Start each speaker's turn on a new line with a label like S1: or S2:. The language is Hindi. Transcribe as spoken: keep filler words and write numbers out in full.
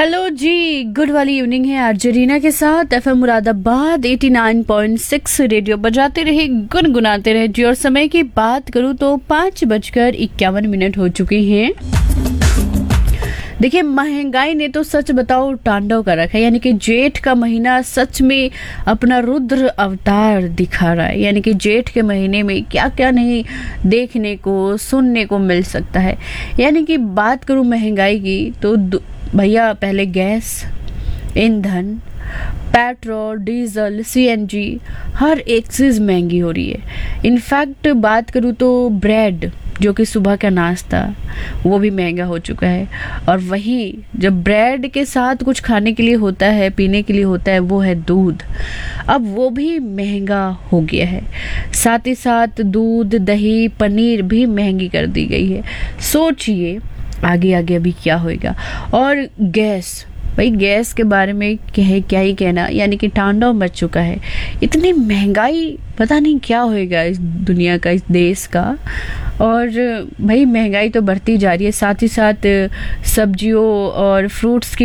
S1: हेलो जी, गुड वाली इवनिंग है अर्जेंटीना के साथ एफएम मुरादाबाद नवासी पॉइंट छह रेडियो बजाते रहे, गुनगुनाते रहे जी। और समय की बात करूं तो पाँच बजकर इक्यावन मिनट हो चुके हैं। देखिए, महंगाई ने तो सच बताओ तांडव कर रखा है। यानी कि जेठ का महीना सच में अपना रुद्र अवतार दिखा रहा है। यानी कि जेठ के महीने में क्या क्या नहीं देखने को सुनने को मिल सकता है। यानी कि बात करूं महंगाई की तो भैया पहले गैस, ईंधन, पेट्रोल, डीजल, सीएनजी, हर एक चीज़ महंगी हो रही है। इनफैक्ट बात करूँ तो ब्रेड, जो कि सुबह का नाश्ता, वो भी महंगा हो चुका है। और वहीं जब ब्रेड के साथ कुछ खाने के लिए होता है, पीने के लिए होता है, वो है दूध। अब वो भी महंगा हो गया है। साथ ही साथ दूध, दही, पनीर भी महंगी कर दी गई है। सोचिए आगे आगे अभी क्या होएगा। और गैस, भाई गैस के बारे में कहे क्या ही कहना। यानी कि तांडव मच चुका है। इतनी महंगाई, पता नहीं क्या होएगा इस दुनिया का, इस देश का। और भाई महंगाई तो बढ़ती जा रही है। साथ ही साथ सब्जियों और फ्रूट्स की